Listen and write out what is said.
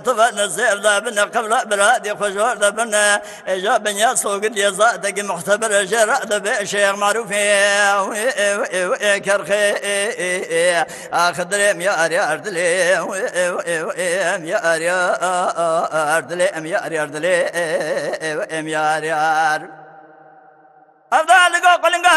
طبع نزيل ذا بنا قبل برادي خجور ذا بنا إجاب يا سوق اللي زادك محتبر جراء ذا بشيخ معروف كرخي أخدريم يا أريار دليم يا أريار دليم يا أريار دليم يا أريار أفضل قولنقا